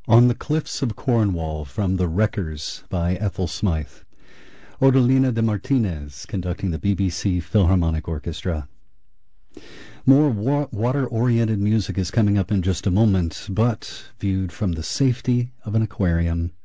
On the Cliffs of Cornwall from The Wreckers by Ethel Smythe. Odalina de Martinez conducting the BBC Philharmonic Orchestra. More water-oriented music is coming up in just a moment, but viewed from the safety of an aquarium.